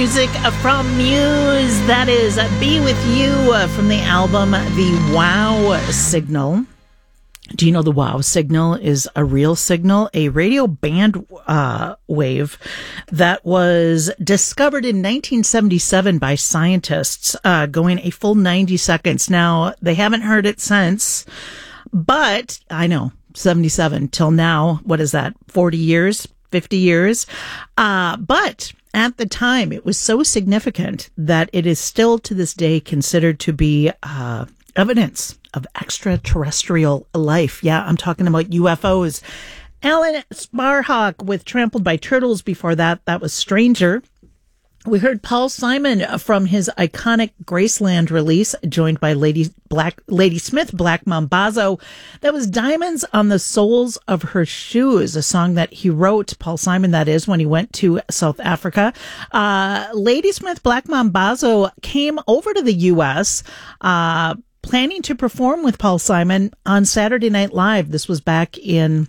music from Muse. That is Be With You from the album The Wow Signal. Do you know the Wow Signal is a real signal, a radio band wave that was discovered in 1977 by scientists, going a full 90 seconds. Now, they haven't heard it since, but I know, 77 till now, what is that, 40 years, 50 years? But at the time, it was so significant that it is still to this day considered to be evidence of extraterrestrial life. Yeah, I'm talking about UFOs. Alan Sparhawk with Trampled by Turtles. Before that, that was Stranger. We heard Paul Simon from his iconic Graceland release, joined by Lady Smith, Black Mambazo. That was Diamonds on the Soles of Her Shoes, a song that he wrote, Paul Simon, that is, when he went to South Africa. Lady Smith, Black Mambazo came over to the U.S., planning to perform with Paul Simon on Saturday Night Live. This was back in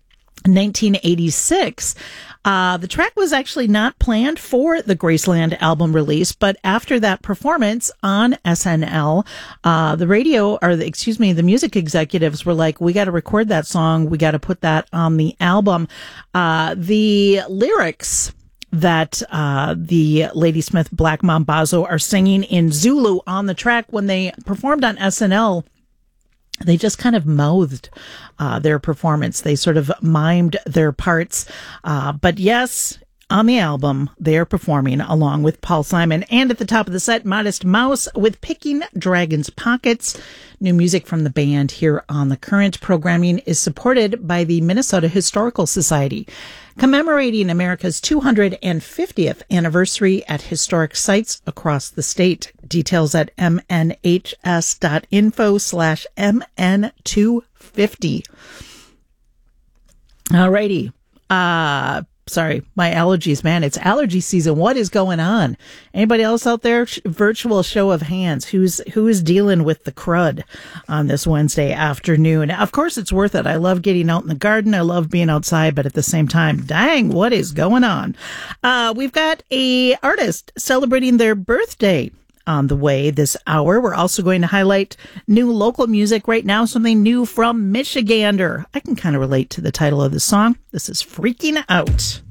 1986. The track was actually not planned for the Graceland album release, but after that performance on SNL, the music executives were like, we got to record that song. We got to put that on the album. The lyrics that the Lady Smith Black Mambazo are singing in Zulu on the track, when they performed on SNL, they just kind of mouthed their performance. They sort of mimed their parts. But yes, on the album, they are performing along with Paul Simon. And at the top of the set, Modest Mouse with Picking Dragon's Pockets. New music from the band here on The Current. Programming is supported by the Minnesota Historical Society, commemorating America's 250th anniversary at historic sites across the state. Details at mnhs.info/mn250. Alrighty. Sorry, my allergies, man. It's allergy season. What is going on? Anybody else out there? Virtual show of hands. Who is dealing with the crud on this Wednesday afternoon? Of course, it's worth it. I love getting out in the garden. I love being outside, but at the same time, dang, what is going on? We've got a artist celebrating their birthday on the way this hour. We're also going to highlight new local music right now, something new from Michigander. I can kind of relate to the title of the song. This is Freaking Out.